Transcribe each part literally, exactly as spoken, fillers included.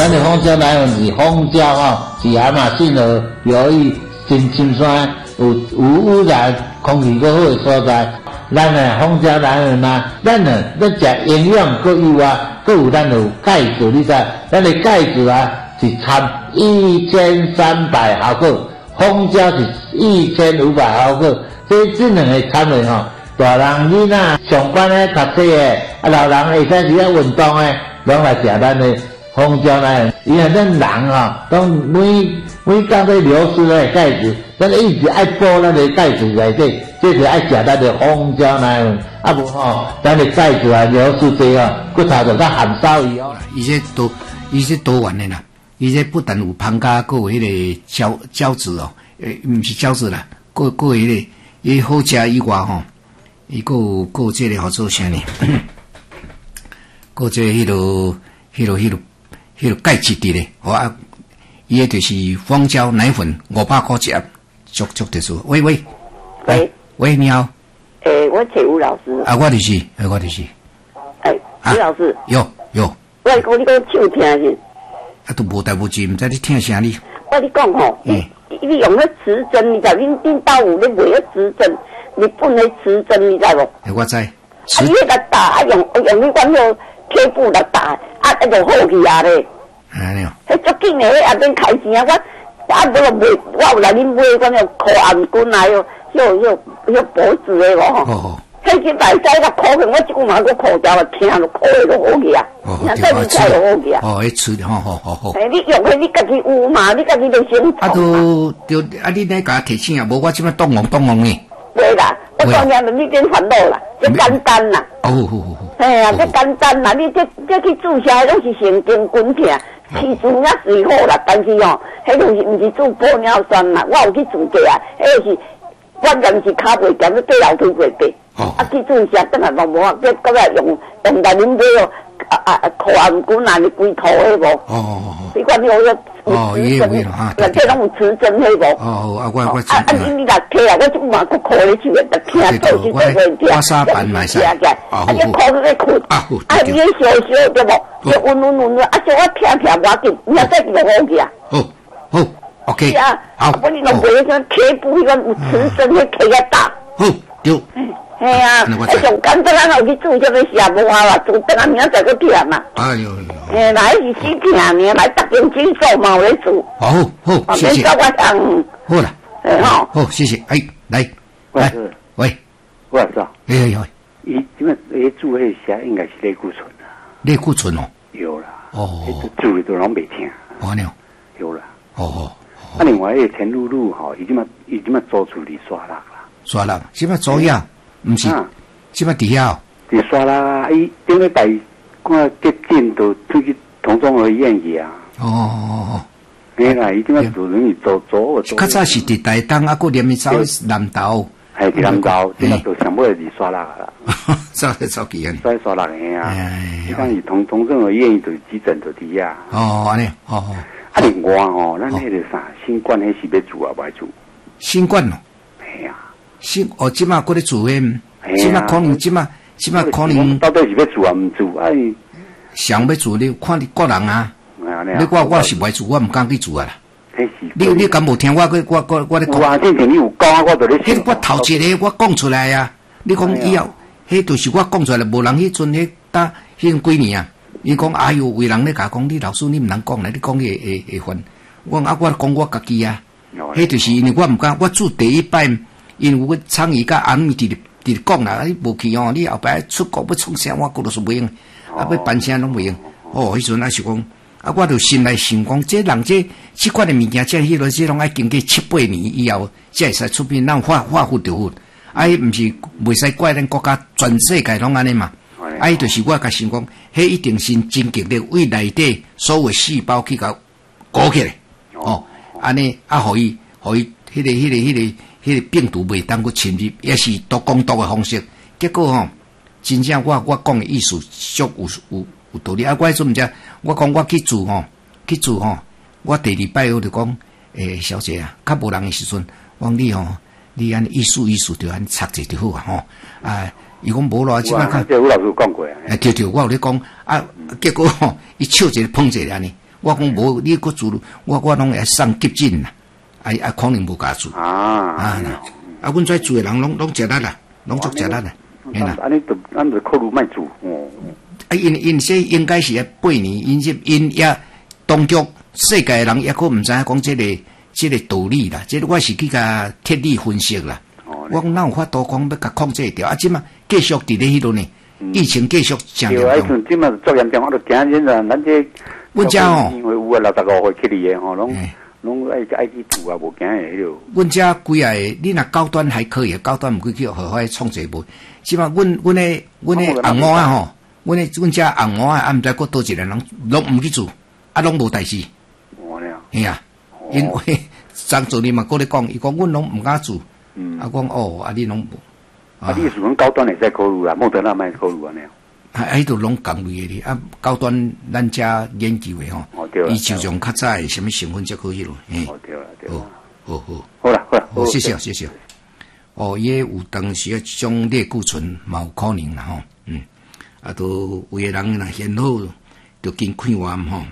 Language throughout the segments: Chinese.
咱的蜂胶来源是蜂胶哦，是亚马逊河流域真深山有无污染、空气较好的所在。咱的蜂胶来源嘛，咱呢，咱食营养够有啊，够有咱有钙质，你知？咱的钙质啊是掺一千三百毫克，蜂胶是一千五百毫克，这这两个掺的吼，大人囡仔上班咧读册的，啊老人会使是咧运动的，拢来食咱的蜂胶来源。因为咱人吼，当每每工在流失咱的钙质，咱一直爱补咱的钙质来底。这是爱食咱的蜂胶来源，啊无吼，咱的钙质啊流失济哦，骨头就较含少伊哦。 伊这多，伊这多元的啦，伊这不但有芳加，佮有迄个胶胶质哦，诶，毋是胶质啦，佮佮迄个，伊好食以外吼，伊佮有佮有这个好做啥呢？佮这迄落、迄落、迄落、迄落钙质伫咧，好啊，伊个就是蜂胶奶粉五百块一盒，足足得数。喂喂， 喂。 喂，你好。 诶、欸，我请吴老师。 啊，我就是，诶，我就是。 诶、欸，吴老师。 有有。 我讲你讲手听是。 啊，都无代无志，毋知你听啥哩。 我你讲吼，嗯，你用迄磁针，你知？恁恁兜有咧卖迄磁针，日本迄磁针，你知无？ 诶，我知。啊， 你迄个打啊，用用迄款迄贴布来打，啊，一就好去啊咧。 安尼哦。 迄足紧诶，迄后边开钱啊！我啊，无就卖，我有来恁买迄种靠暗棍啊哟。有有有脖子的哦，哦，迄只大仔个考去，我即句嘛个考掉了，听了考的都好去啊，听再你猜就好去啊。 哦，迄出好好好好。 诶，你用迄你家己有嘛？你家己就先。 啊，都就啊，你咧甲我提醒啊，无我即摆动忙动忙呢。 对啦，我当然你变烦恼啦，这简单啦。 哦好好好。 哎呀，这简单啦，你这这去注射拢是神经滚痛，起注也是好啦，但是哦，迄就是毋是注玻尿酸啦，我有去注过啊，迄是。关键是骹袂咸，你对楼梯袂爬。哦。啊，去注射，等下都无法，这搁来用用来恁买哦，啊啊啊，靠暗棍啊，你规套迄无。哦哦哦。你看你有个。哦，伊有有哈。那这拢有磁针迄无。哦啊，我我。啊啊，你你来摕啊，我即嘛搁靠咧手，得听到是在在听。 我沙板买晒。 啊，你靠在困。啊好。啊，你小小对无？就温温温温，啊，叫我听听我紧，你再就好去啊。 好，好。OK， 啊， 好， 我你弄买迄种贴布，迄个有磁针，迄贴个大。 好，对。 系啊，迄上简单，咱后去做这个下无啊啦，做等下明仔再去贴嘛。 哎呦， 诶，来是死贴呢，来特边去做嘛，有咧做。 好，好，谢谢。 免我讲。 好啦， 诶吼， 好，谢谢。哎，来，来，喂， 我老师啊， 哎呦， 伊因为伊做迄些应该是类固醇啊。 类固醇哦。 有啦。 哦。 做的都拢袂听。 哦，喏。 有啦。 哦哦。 啊，另外迄个田露露吼，伊即马伊即马做处理刷蜡啦， 刷蜡，即马做呀，毋是，即马底下， 伫刷蜡，伊顶个带看结晶都出去同中和医院去啊。 哦哦哦， 嘿啦，伊即马做容易做做。 较早是伫台东，啊，佮连咪走南投， 系伫南投，即马做上尾是刷蜡啦。 走来走去啊， 刷刷蜡个啊，你讲伊同同中和医院就急诊就伫遐。 哦，安尼，哦哦。 啊，另外吼，咱迄个啥新冠迄是要做啊，不爱做？ 新冠哦， 系啊， 新哦，即马搁咧做诶，即马可能即马即马可能到底是要做啊，毋做啊？ 想要做你看你个人啊，你我我是不爱做，我毋敢去做啊啦。你你敢无听我个我我我咧讲？ 我之前你有讲，我就咧。 迄我头一个我讲出来啊，你讲以后，迄就是我讲出来，无人迄阵迄打迄几年啊。伊讲哎哟，为人咧甲讲，你老师你毋通讲啦，你讲会会会烦。我啊，我讲我家己啊，迄就是因为我毋敢，我做第一摆，因为我倡议甲安咪伫伫讲啦，你无去哦，你后摆出国要创啥，我觉着是袂用，啊要办啥拢袂用。哦，迄阵也是讲，啊我就心内想讲，这人这即款的物件，这迄落这拢爱经过七八年以后，才会使出品，咱发发挥着好。啊，迄毋是袂使怪咱国家全世界拢安尼嘛。啊，伊就是我甲想讲，迄一定是真极力为内底所有细胞去甲搞起来，哦，安尼啊，互伊，互伊，迄个、迄个、迄个、迄个病毒袂当去侵入，也是多讲多的方式。结果吼，真正我我讲的意思足有有有道理。啊，我迄阵毋知，我讲我去做吼，去做吼，我第二摆我就讲，诶、欸，小姐啊，较无人的时阵，我讲你吼，你安意思意思就安插者就好啊，吼，啊。伊讲无咯，即摆看。 这吴老师讲过啊。 哎，对对，我有咧讲啊，结果吼，伊笑一个碰一个安尼， 我讲无，你搁煮，我我拢会送急诊啦，啊啊，可能无甲煮。 啊啊，啊，阮遮煮诶人拢拢食力啦，拢足食力啦，嘿啦。 安尼就咱就考虑卖煮哦。 啊，因因说应该是八年，因是因也当局世界诶人也可毋知影讲即个即个道理啦，即个我是去甲铁力分析啦。我讲哪有法度讲要甲控制掉？啊，即嘛继续伫咧迄度呢，疫情继续真严重。 对，迄阵即嘛作严重，我著惊现在咱这。 阮遮吼， 因为有啊六十五岁起嚟诶吼，拢拢爱爱去住啊，无惊诶迄落。 阮遮几下诶，你若高端还可以，高端毋过去互遐创济无。即嘛，阮阮诶阮诶红毛啊吼，阮诶阮遮红毛啊，啊毋知佫倒一个人，拢毋去住，啊拢无代志。 哦，了。 嘿啊，因为张主任嘛佫咧讲，伊讲阮拢毋敢住。 嗯。 啊讲哦，啊你拢无。 啊，你是讲高端会使考虑啦，莫德纳莫考虑安尼。 啊，迄度拢共类诶哩，啊，高端咱遮研究诶吼，伊就用较早诶什么成分才可以咯，嘿。 哦，对啦，对啦。 好好， 好啦，好啦， 好，谢谢，谢谢。哦，伊有当时啊，即种类固醇嘛有可能啦吼，嗯，啊，都有诶人若嫌好，就经看完吼，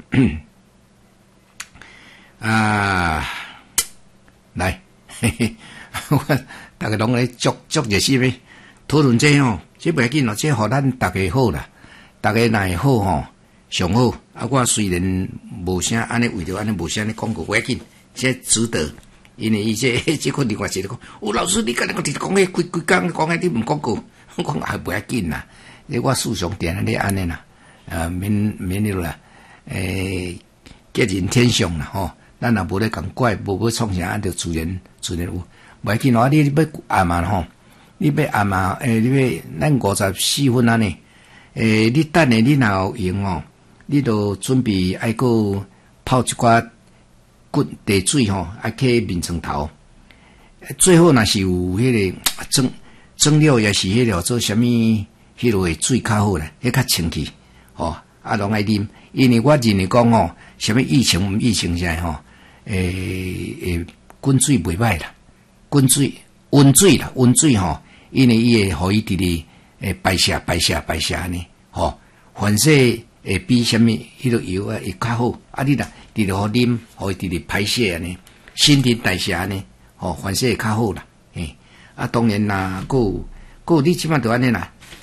啊，来，嘿嘿，我大家拢咧足足热心诶，讨论这吼。这袂要紧咯，这互咱大家好啦，大家若会好吼，上好。啊，我虽然无啥安尼为着安尼无啥安尼广告，袂要紧，这值得。因为伊这这个另外一个讲，哦，老师你今日我直讲迄规规工讲迄你毋广告，我讲也袂要紧啦。你我思想定安尼安尼啦，呃，免免了啦，诶，吉人天相啦吼。咱若无咧共怪，无要创啥，就自然自然有。袂要紧咯，你你要按嘛吼。你要按嘛？诶、欸，你要咱五十四分安尼。诶、欸，你等下你若有用哦，你著准备爱个泡一寡滚茶水吼，爱去面床头。最后若是有迄个蒸蒸了，也是迄个做啥物，迄落诶水较好咧，迄较清气吼。啊，拢爱啉，因为我认为讲吼，啥物疫情毋疫情啥吼，诶、欸、诶，滚水袂歹啦，滚水温水啦，温水吼。因为伊会互伊伫咧诶排泄排泄排泄呢，吼，反正会比啥物迄个油啊会较好。啊，你若伫咧互啉，互伊伫咧排泄安尼，新陈代谢安尼，吼，反正会较好啦。嘿，啊，当然啦，佫佫你即摆着安尼啦，